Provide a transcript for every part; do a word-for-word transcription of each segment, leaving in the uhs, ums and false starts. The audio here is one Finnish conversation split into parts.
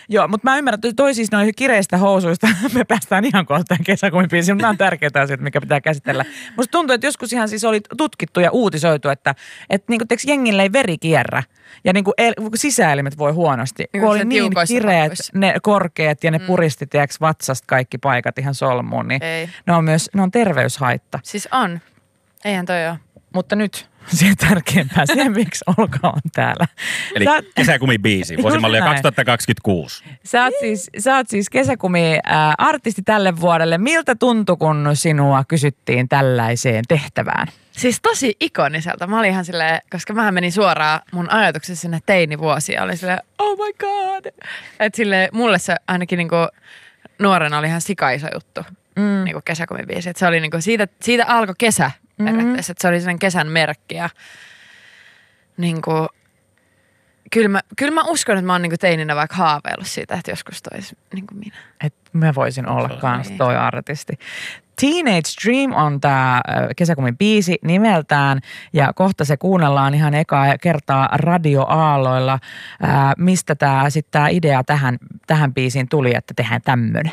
Joo, mutta mä ymmärrän, että toi siis noin kireistä housuista me päästään ihan kohtaan kesäkumibiisiin, mutta nämä on tärkeitä asioita, mikä pitää käsitellä. Musta tuntuu, että joskus ihan siis oli tutkittu ja uutisoitu, että, että niin kuin jengillä ei veri kierrä ja niin kuin el, sisäelimet voi huonosti. Niin kun oli niin kireät paikoissa. ne korkeat ja ne Mm. puristi tiiäks vatsasta kaikki paikat ihan solmuun, niin Ei. ne on myös ne on terveyshaitta. Siis on. Eihän toi ole. Mutta nyt siihen tärkeämpää, siihen miksi Olka on täällä. Eli Sä, kesäkumibiisi, vuosimallia näin. kaksituhattakaksikymmentäkuusi. sä, oot siis, sä oot siis kesäkumi-artisti tälle vuodelle. Miltä tuntui, kun sinua kysyttiin tällaiseen tehtävään? Siis tosi ikoniselta. Mä olin ihan silleen, koska mähän menin suoraan mun ajatuksessa sinne teinivuosia. Oli silleen, oh my god. Että silleen, mulle se ainakin niinku nuorena oli ihan sikaiso juttu. Mm. Niinku kesäkumibiisi. Että se oli niinku, siitä, siitä alkoi kesä periaatteessa. Että se oli sellainen kesän merkki. Ja niinku, kyllä mä, kyllä mä uskon, että mä oon niinku teininä vaikka haaveillut siitä, että joskus tois niinku minä. Että mä voisin olla kans toi artisti. Teenage Dream on tää kesäkumin biisi nimeltään ja kohta se kuunnellaan ihan ekaa kertaa radioaalloilla. Ää, mistä tää sitten tää idea tähän, tähän biisiin tuli, että tehdään tämmönen?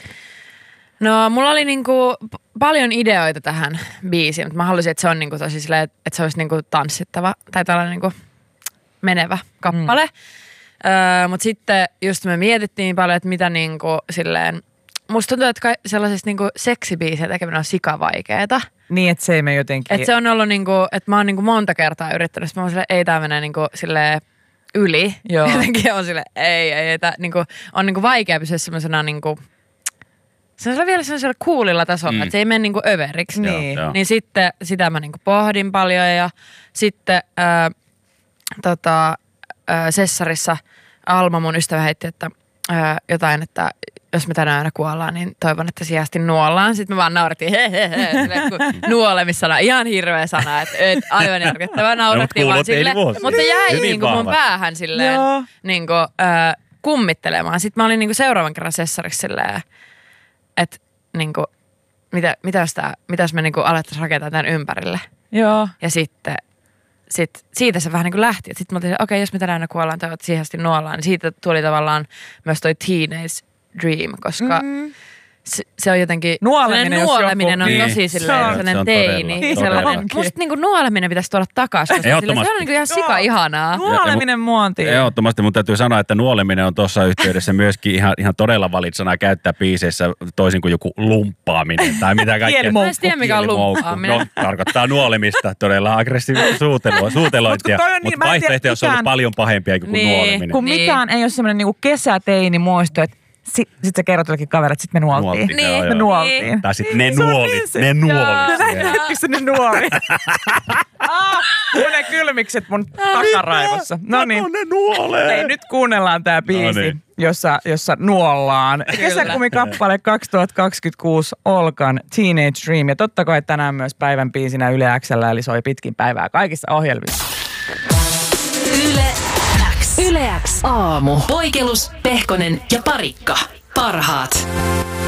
No mulla oli niinku p- paljon ideoita tähän biisiin, mutta mä halusin, että se on niinku tosi silleen, että se olisi niinku tanssittava tai tällainen niinku menevä kappale. Mm. Öö, mutta sitten just me mietittiin paljon, että mitä niinku silleen, musta tuntuu, että ka- sellaisesta niinku seksibiisiä tekeminen on sikavaikeeta. Niin, että se ei me jotenkin... Että se on ollut niinku, että mä oon niinku monta kertaa yrittänyt, että mä oon silleen, ei tää mene niinku silleen yli. Joo. Jotenkin on silleen, ei, ei, ei tää niinku, on niinku vaikea pysyä semmoisena niinku, se on vielä sellaisella coolilla tasolla, mm. että se ei mene niinku överiksi. Niin. Joo. Niin sitten sitä mä niinku pohdin paljon ja sitten ää, tota, ää, Sessarissa Alma mun ystävä heitti, että ää, jotain, että jos me tänä aina kuollaan, niin toivon, että sijasti nuollaan. Sitten me vaan naurettiin, he he he, silleen, kun nuolemissana, ihan hirveä sana, että et, aivan järkyttävää, naurettiin No, vaan silleen, mutta jäi Hyvin niinku mun vahva. päähän silleen Joo. niinku, ää, kummittelemaan. Sitten mä olin niinku seuraavan kerran Sessarissa silleen, että niinku, mitä, mitä, jos tää, mitä jos me niinku alettaisiin rakentaa tämän ympärille. Joo. Ja sitten sit, siitä se vähän niin kuin lähti. Sitten mä olin, okei, okay, jos me tänään kuollaan, toivot siihen asti nuollaan, niin siitä tuli tavallaan myös toi Teenage Dream, koska mm. se, se on jotenkin... Nuoleminen, jos nuoleminen joku- on niin. tosi Se silleen, on- sellainen se on teini. todella, Sellainen, todella. musta niin kuin nuoleminen pitäisi tuoda takaisin, koska silleen, se on niin kuin ihan sika ihanaa. Nuoleminen muontiin. Ehdottomasti, mutta täytyy sanoa, että nuoleminen on tuossa yhteydessä myöskin ihan, ihan todella valitsana käyttää biiseissä toisin kuin joku lumppaaminen tai mitä kaikkea. Kielimoukku. Mä en tiedä, mikä on Kielimoukku. lumppaaminen. No, tarkoittaa nuolemista, todella aggressiivista suutelua, suutelointia, Mut kun toi on niin- mutta mä en tiedä, vaihtoehtoja on ollut mikään- paljon pahempia kuin Niin. nuoleminen. Kun Niin. mikään ei ole semmoinen niinku kesäteini muisto, että sit, sit sä kerrot jollekin kaverit, että sit me nuoltiin. Nuoltiin, Niin. joo, Me joo. nuoltiin. Tai sitten ne Se on nuolit, niin se- ne nuolit. Joo. siellä. Miksi ne nuoli? ah, ne kylmikset mun takaraivossa. No niin. Kato, ne nuolee. Ei, nyt kuunnellaan tää biisi, No niin. jossa, jossa nuollaan. Kesäkumikappale kaksituhattakaksikymmentäkuusi Olkan Teenage Dream. Ja totta kai tänään myös päivän biisinä Yle X:llä, eli soi pitkin päivää kaikissa ohjelmissa. Yle X. Yle X aamu. Poikelus, Pehkonen ja Parikka. Parhaat.